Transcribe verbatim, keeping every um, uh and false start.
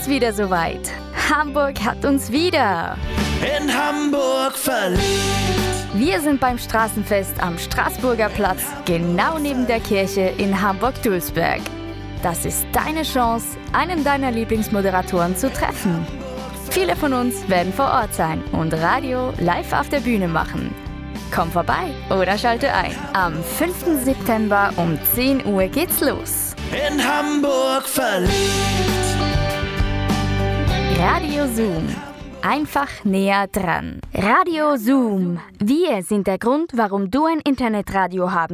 wieder soweit. Hamburg hat uns wieder. In Hamburg verliebt. Wir sind beim Straßenfest am Straßburger Platz, genau neben der Kirche in Hamburg-Dulsberg. Das ist deine Chance, einen deiner Lieblingsmoderatoren zu treffen. Viele von uns werden vor Ort sein und Radio live auf der Bühne machen. Komm vorbei oder schalte ein. Am fünften September um zehn Uhr geht's los. In Hamburg verliebt. Radio Zoom. Einfach näher dran. Radio Zoom. Wir sind der Grund, warum du ein Internetradio haben